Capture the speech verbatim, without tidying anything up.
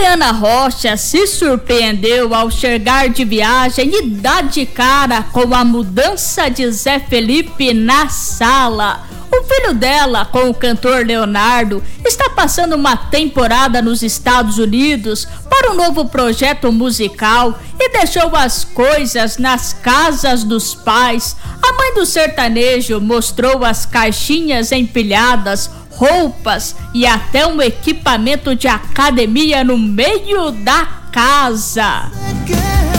Mariana Rocha se surpreendeu ao chegar de viagem e dar de cara com a mudança de Zé Felipe na sala. O filho dela, com o cantor Leonardo, está passando uma temporada nos Estados Unidos para um novo projeto musical e deixou as coisas nas casas dos pais. A mãe do sertanejo mostrou as caixinhas empilhadas, roupas e até um equipamento de academia no meio da casa.